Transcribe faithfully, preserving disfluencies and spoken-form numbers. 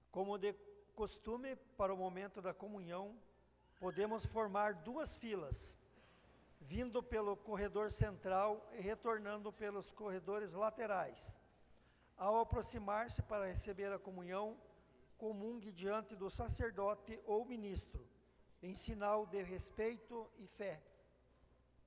Como de costume, para o momento da comunhão, podemos formar duas filas, vindo pelo corredor central e retornando pelos corredores laterais. Ao aproximar-se para receber a comunhão, comungue diante do sacerdote ou ministro, em sinal de respeito e fé.